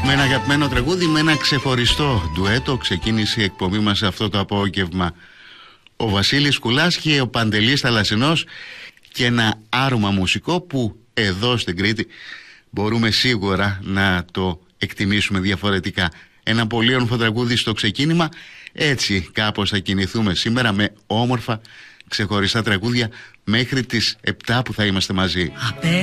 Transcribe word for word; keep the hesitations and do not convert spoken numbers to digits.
Με ένα αγαπημένο τραγούδι, με ένα ξεχωριστό ντουέτο, ξεκίνησε η εκπομπή μας αυτό το απόγευμα. Ο Βασίλης Κουλάς και ο Παντελής Θαλασσινός, και ένα άρωμα μουσικό που εδώ στην Κρήτη μπορούμε σίγουρα να το εκτιμήσουμε διαφορετικά. Ένα πολύ όμορφο τραγούδι στο ξεκίνημα. Έτσι κάπως θα κινηθούμε σήμερα, με όμορφα ξεχωριστά τραγούδια μέχρι τις επτά που θα είμαστε μαζί.